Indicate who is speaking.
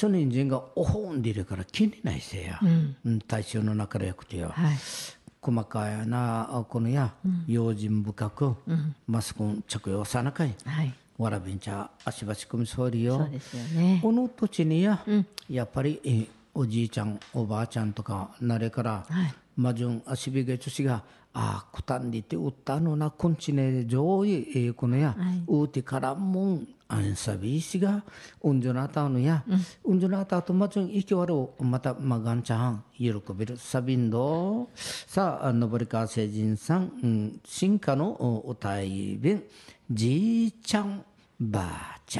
Speaker 1: ちょ人参がおほんでいるから気にないせや、大衆の中でやくてよ、
Speaker 2: はい、
Speaker 1: 細かいなこのや、用心深く、マスク着用さなかい、
Speaker 2: はい、
Speaker 1: わらびんちゃ足場し組みそうりよ。
Speaker 2: そうですよね。
Speaker 1: この土地にや、やっぱりおじいちゃんおばあちゃんとかなれから、
Speaker 2: はい、
Speaker 1: マジュン足びげちょしがくたんでてうったのなこんちね上位このや、うてからもんあんさびしがうんじゅなたのや、うんじゅなたとまちゅんいきわるまたまがんちゃん喜べるさびんどさあのぼりかせじんさん、進化のおたいびんじいちゃんばあちゃん